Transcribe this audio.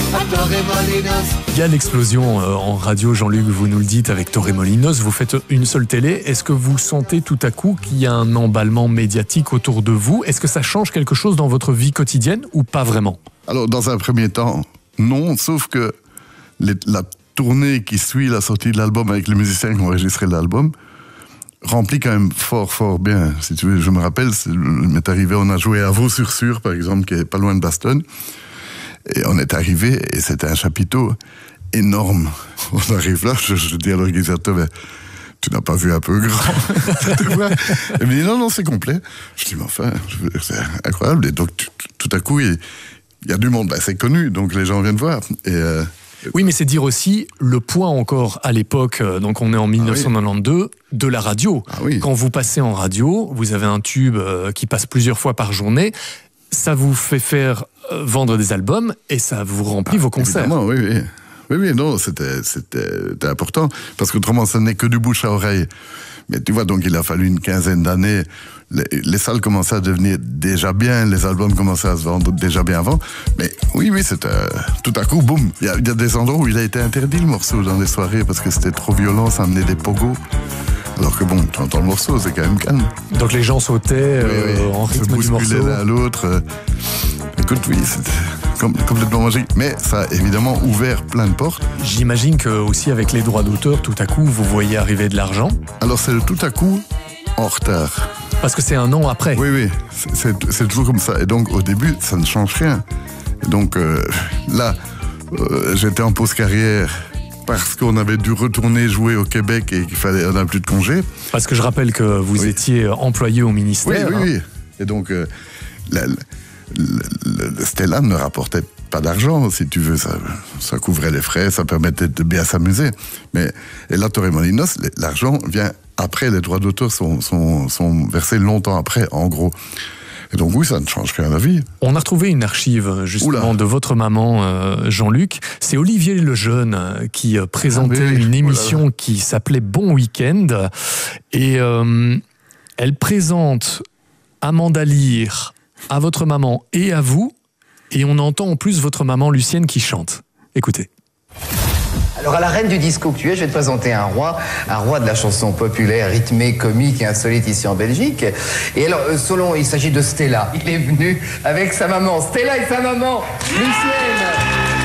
à Torremolinos. Il y a l'explosion en radio, Jean-Luc, vous nous le dites, avec Torremolinos. Vous faites une seule télé. Est-ce que vous sentez tout à coup qu'il y a un emballement médiatique autour de vous? Est-ce que ça change quelque chose dans votre vie quotidienne ou pas vraiment? Alors, dans un premier temps, non, sauf que la tournée qui suit la sortie de l'album avec les musiciens qui ont enregistré l'album remplit quand même fort bien. Si tu veux, je me rappelle, m'est arrivé, on a joué à Vaux-sur-Sur, par exemple, qui est pas loin de Bastogne. Et on est arrivé, et c'était un chapiteau énorme. On arrive là, je dis à l'organisateur, mais tu n'as pas vu un peu grand? Il me dit, non, c'est complet. Je dis, mais enfin, c'est incroyable. Et donc, tout à coup, il y a du monde. C'est connu, donc les gens viennent voir. Oui, mais c'est dire aussi le poids encore à l'époque, donc on est en 1992, de la radio. Ah oui. Quand vous passez en radio, vous avez un tube qui passe plusieurs fois par journée, ça vous fait faire vendre des albums et ça vous remplit vos concerts. Évidemment, oui, non, c'était important, parce qu'autrement, ça n'est que du bouche à oreille. Mais tu vois, donc il a fallu une quinzaine d'années. Les salles commençaient à devenir déjà bien, les albums commençaient à se vendre déjà bien avant. Mais oui, c'était tout à coup, boum. Il y a des endroits où il a été interdit, le morceau, dans les soirées, parce que c'était trop violent, ça amenait des pogos. Alors que bon, tu entends le morceau, c'est quand même calme. Donc les gens sautaient en rythme du morceau. Se bousculaient l'un à l'autre. Écoute, oui, c'était complètement magique. Mais ça a évidemment ouvert plein de portes. J'imagine que aussi avec les droits d'auteur, tout à coup, vous voyez arriver de l'argent. Alors c'est le tout à coup en retard. Parce que c'est un an après. Oui, c'est toujours comme ça. Et donc au début, ça ne change rien. Et donc là, j'étais en pause carrière parce qu'on avait dû retourner jouer au Québec et on n'a plus de congé. Parce que je rappelle que vous étiez employé au ministère. Oui. Et donc Stella ne rapportait pas d'argent, si tu veux. Ça couvrait les frais, ça permettait de bien s'amuser. Et là, Torremolinos, l'argent vient après. Les droits d'auteur sont versés longtemps après, en gros. Et donc oui, ça ne change rien à la vie. On a retrouvé une archive justement de votre maman, Jean-Luc. C'est Olivier Lejeune qui présentait une émission qui s'appelait Bon Week-end. Et elle présente Amanda Lear à votre maman et à vous. Et on entend en plus votre maman Lucienne qui chante. Écoutez. Alors à la reine du disco que tu es, je vais te présenter un roi de la chanson populaire, rythmée, comique et insolite ici en Belgique. Et alors, il s'agit de Stella. Il est venu avec sa maman, Stella et sa maman, Lucienne.